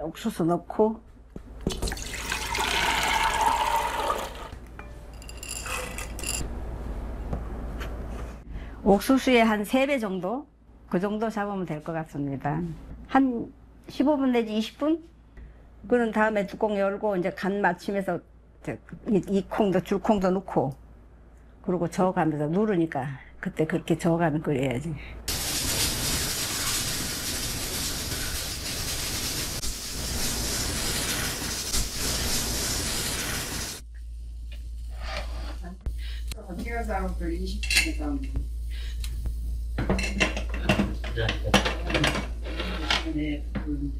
옥수수 넣고 옥수수의 한 3배 정도? 그 정도 잡으면 될 것 같습니다. 한 15분 내지 20분? 그런 다음에 뚜껑 열고 이제 간 맞추면서 이 콩도 줄콩도 넣고 그리고 저어가면서 누르니까 그때 그렇게 저어가면 끓여야지. 튀어서 그 20분에 싸우면 네,